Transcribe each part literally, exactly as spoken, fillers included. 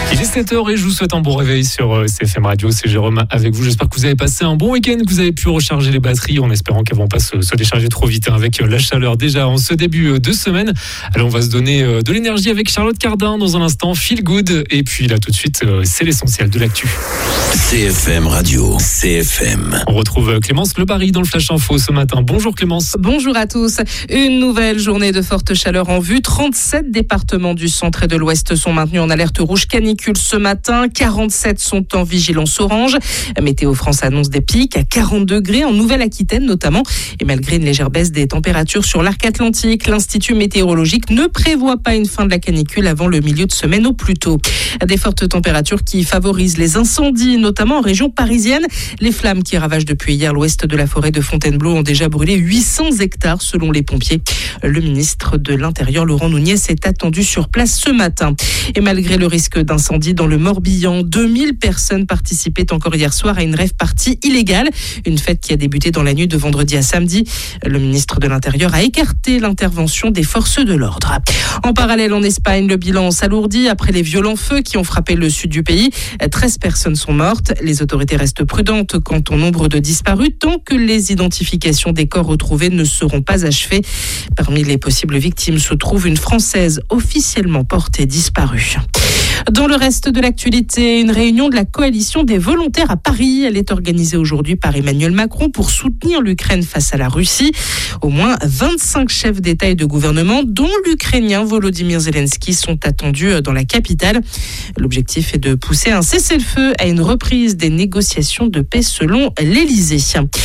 Il est sept heures et je vous souhaite un bon réveil sur C F M Radio. C'est Jérôme avec vous. J'espère que vous avez passé un bon week-end, que vous avez pu recharger les batteries en espérant qu'elles ne vont pas se, se décharger trop vite hein, avec la chaleur déjà en ce début de semaine. Alors on va se donner de l'énergie avec Charlotte Cardin dans un instant. Feel good. Et puis là tout de suite, c'est l'essentiel de l'actu. C F M Radio, C F M. On retrouve Clémence Le Barry dans le Flash Info ce matin. Bonjour Clémence. Bonjour à tous. Une nouvelle journée de forte chaleur en vue. trente-sept départements du centre et de l'ouest sont maintenus en alerte rouge canicule ce matin. quarante-sept sont en vigilance orange. Météo France annonce des pics à quarante degrés en Nouvelle-Aquitaine notamment. Et malgré une légère baisse des températures sur l'arc atlantique, l'Institut météorologique ne prévoit pas une fin de la canicule avant le milieu de semaine au plus tôt. Des fortes températures qui favorisent les incendies, notamment en région parisienne. Les flammes qui ravagent depuis hier l'ouest de la forêt de Fontainebleau ont déjà brûlé huit cents hectares selon les pompiers. Le ministre de l'Intérieur, Laurent Nunez, est attendu sur place ce matin. Et malgré le risque d'incendie dans le Morbihan, deux mille personnes participaient encore hier soir à une rave party illégale. Une fête qui a débuté dans la nuit de vendredi à samedi. Le ministre de l'Intérieur a écarté l'intervention des forces de l'ordre. En parallèle, en Espagne, le bilan s'alourdit après les violents feux qui ont frappé le sud du pays. treize personnes sont mortes. Les autorités restent prudentes quant au nombre de disparus tant que les identifications des corps retrouvés ne seront pas achevées. Parmi les possibles victimes se trouve une Française officiellement portée disparue. Dans le reste de l'actualité, une réunion de la coalition des volontaires à Paris. Elle est organisée aujourd'hui par Emmanuel Macron pour soutenir l'Ukraine face à la Russie. Au moins vingt-cinq chefs d'État et de gouvernement, dont l'Ukrainien Volodymyr Zelensky, sont attendus dans la capitale. L'objectif est de pousser un cessez-le-feu à une reprise des négociations de paix selon l'Élysée.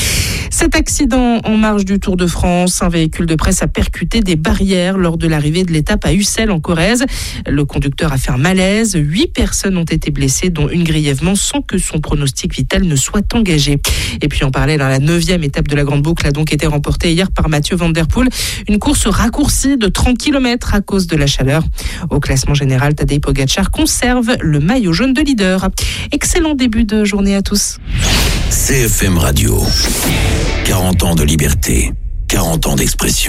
Cet accident en marge du Tour de France, un véhicule de presse a percuté des barrières lors de l'arrivée de l'étape à Ussel en Corrèze. Le conducteur a fait un malaise. Huit personnes ont été blessées, dont une grièvement, sans que son pronostic vital ne soit engagé. Et puis en parallèle, la neuvième étape de la Grande Boucle a donc été remportée hier par Mathieu Van Der Poel. Une course raccourcie de trente kilomètres à cause de la chaleur. Au classement général, Tadej Pogačar conserve le maillot jaune de leader. Excellent début de journée à tous. C F M Radio. quarante ans de liberté, quarante ans d'expression.